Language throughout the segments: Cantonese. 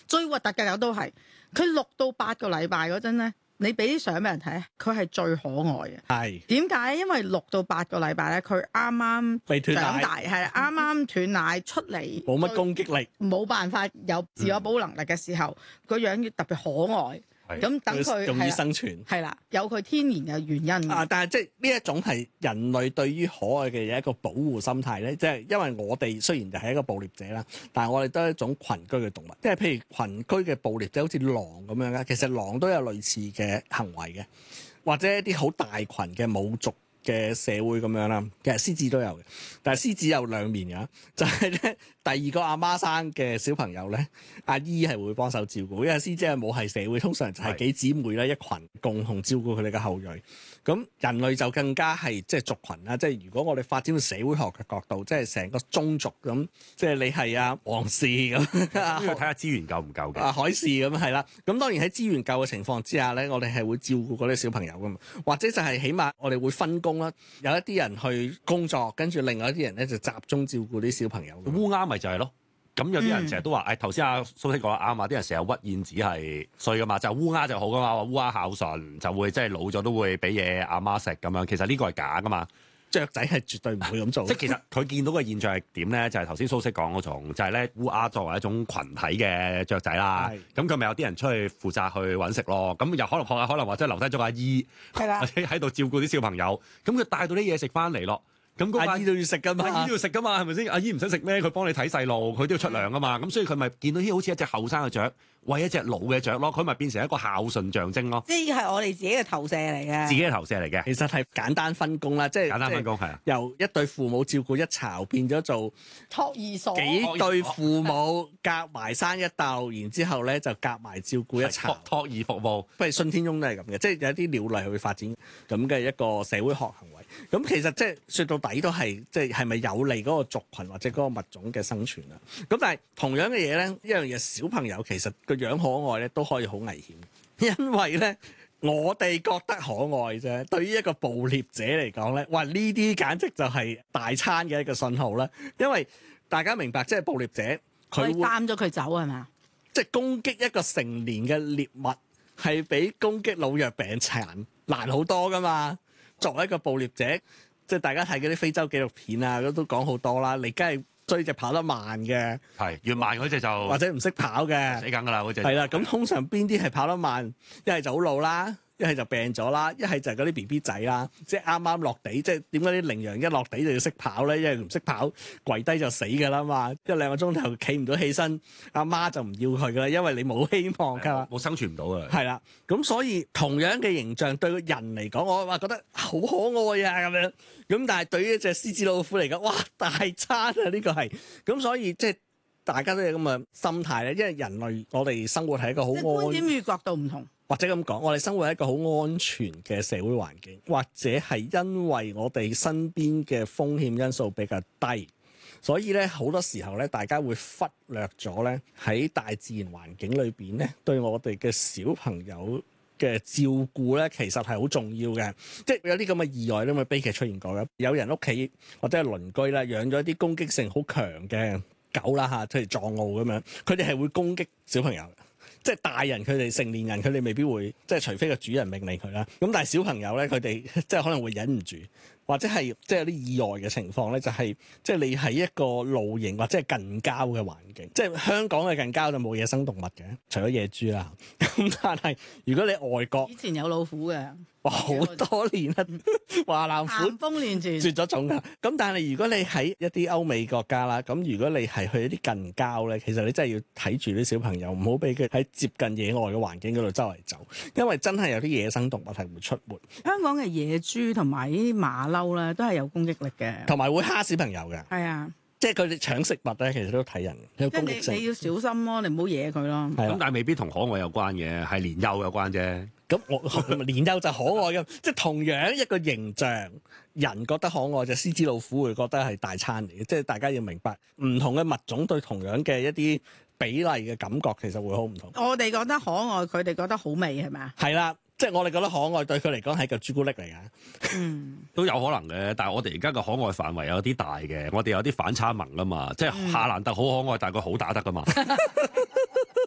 最核突嘅狗都係，佢6到8個禮拜嗰陣咧，你俾啲相俾人睇，佢係最可愛嘅。 係點解？因為6到8個禮拜咧，佢啱啱未斷長大， 奶， 係啱啱斷奶出嚟， 冇乜攻擊力， 冇辦法有自我保護能力嘅時候，個樣要特別可愛。 係咁等佢容易生存。 係啦，有佢天然嘅原因。 但係即係呢一種係人類對於可愛嘅嘢一個保護心態咧，即係因為我哋雖然就係一個捕獵者啦，但係我哋都係一種群居嘅動物，即係譬如群居嘅捕獵者，好似狼咁樣啦，其實狼都有類似嘅行為嘅，或者一啲好大群嘅母族嘅社會咁樣啦，其實獅子都有嘅，但係獅子有兩面㗎，就係咧第二個阿媽生嘅小朋友咧，阿姨係會幫手照顧，因為獅子係母系社會，通常就係幾姊妹啦，一群共同照顧佢哋嘅後裔。咁人類就更加係即係族群啦，即係如果我哋發展到社會學嘅角度，即係成個宗族咁，即係你係阿王氏咁， 都要睇下資源夠唔夠嘅。 阿海氏咁係啦。咁當然喺資源夠嘅情況之下咧，我哋係會照顧嗰啲小朋友噶嘛，或者就係起碼我哋會分工啦，有一啲人去工作，跟住另外一啲人咧就集中照顧啲小朋友。 烏鴉咪就係咯。咁有啲人成日都話，頭先阿蘇生講得啱啊！啲人成日屈燕子係衰噶嘛，就烏鴉就好噶嘛，話烏鴉孝順就會即係老咗都會俾嘢阿媽食咁樣。其實呢個係假噶嘛， 雀仔係絕對唔會咁做。 即係其實佢見到嘅現象係點咧？就係頭先蘇生講嗰種，就係咧烏鴉作為一種群體嘅雀仔啦。咁佢咪有啲人出去負責去揾食咯。咁又可能或者留低咗阿姨， 係啦， 或者喺度照顧啲小朋友。咁佢帶到啲嘢食翻嚟咯。咁阿姨都要食噶嘛， 阿姨都要食噶嘛，係咪先？阿姨唔使食咩？佢幫你睇細路，佢都要出糧噶嘛。咁所以佢咪見到好似一隻後生嘅雀，餵一隻老嘅雀咯。佢咪變成一個孝順象徵咯。 呢個係我哋自己嘅投射嚟嘅， 自己嘅投射嚟嘅。 其實係簡單分工啦，即係簡單分工係啊。 由一對父母照顧一巢變咗做托兒所， 幾對父母夾埋生一竇，然之後咧就夾埋照顧一巢。 托兒服務， 不如信天翁都係咁嘅，即係有啲鳥類會發展咁嘅一個社會學行為。咁其實即係説到底都係即係係咪有利嗰個族群或者嗰個物種嘅生存啊？咁但係同樣嘅嘢咧，一樣嘢小朋友其實個樣可愛咧都可以好危險，因為咧我哋覺得可愛啫，對於一個捕獵者嚟講咧，哇！呢啲簡直就係大餐嘅一個信號啦。因為大家明白，即係捕獵者佢會擔咗佢走係咪？ 即係攻擊一個成年嘅獵物係比攻擊老弱病殘難好多噶嘛。作為一個捕獵者，即係大家睇嗰啲非洲紀錄片啊，都講好多啦。你梗係追隻跑得慢嘅， 係越慢嗰隻就或者唔識跑嘅， 死梗㗎啦嗰隻。 係啦，咁通常邊啲係跑得慢？一係就好老啦，一係就病咗啦，一係就係嗰啲 BB 仔啦，即係啱啱落地。即係點解啲羚羊一落地就要識跑咧？因為唔識跑，跪低就死㗎啦嘛。一兩個鐘頭企唔到起身，阿媽就唔要佢㗎啦，因為你冇希望㗎， 冇生存唔到㗎。 係啦，咁所以同樣嘅形象對個人嚟講，我話覺得好可愛啊咁樣。咁但係對於一隻獅子老虎嚟講，哇大餐啊！呢個係咁，所以即係大家都有咁嘅心態咧。因為人類我哋生活係一個好觀點與角度唔同。 或者咁講，我哋生活喺一個好安全嘅社會環境，或者係因為我哋身邊嘅風險因素比較低，所以咧好多時候咧，大家會忽略咗咧喺大自然環境裏邊咧，對我哋嘅小朋友嘅照顧咧，其實係好重要嘅。即係有啲咁嘅意外咧，咁嘅悲劇出現過嘅。有人屋企或者係鄰居啦，養咗一啲攻擊性好強嘅狗啦嚇，譬如藏獒咁樣，佢哋係會攻擊小朋友。即係大人佢哋成年人佢哋未必會，即係除非個主人命令佢啦。咁但係小朋友咧，佢哋即係可能會忍唔住，或者係即係有啲意外嘅情況咧，就係即係你喺一個露營或者係近郊嘅環境，即係香港嘅近郊就冇野生動物嘅，除咗野豬啦。咁但係如果你外國， 以前有老虎嘅， 哇好多年啦，華南虎咸豐年前絕咗種㗎。咁但係如果你喺一啲歐美國家啦，咁如果你係去一啲近郊咧，其實你真係要睇住啲小朋友，唔好俾佢喺接近野外嘅環境嗰度周圍走，因為真係有啲野生動物係會出沒。 香港嘅野豬同埋呢啲馬騮咧，都係有攻擊力嘅， 同埋會蝦小朋友嘅。 係啊， 即係佢哋搶食物咧，其實都睇人，有即係攻擊性。 你要小心咯，你唔好惹佢咯。 係咁但係未必同可愛有關嘅，係年幼有關啫。 咁我年幼就可愛嘅，即係同樣一個形象，人覺得可愛，就獅子老虎會覺得係大餐嚟嘅。即係大家要明白，唔同嘅物種對同樣嘅一啲比例嘅感覺，其實會好唔同。 我哋覺得可愛，佢哋覺得好味，係咪啊？ 係啦，即係我哋覺得可愛，對佢嚟講係個朱古力嚟㗎。 嗯， 都有可能嘅，但係我哋而家嘅可愛範圍有啲大嘅，我哋有啲反差萌㗎嘛，即係夏蘭特好可愛，但係佢好打得㗎嘛。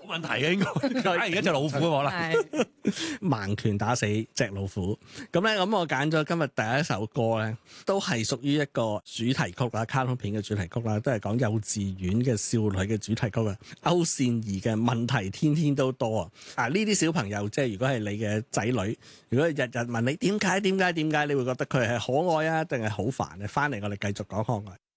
問題嘅應該。而家隻老虎喎啦， 係盲拳打死隻老虎。咁我揀咗今日第一首歌咧，都係屬於一個主題曲啦，卡通片嘅主題曲啦，都係講幼稚園嘅少女嘅主題曲啊。歐善儀嘅問題天天都多啊！呢啲小朋友即係如果係你嘅仔女，如果日日問你點解，你會覺得佢係可愛啊，定係好煩咧？翻嚟我哋繼續講可愛。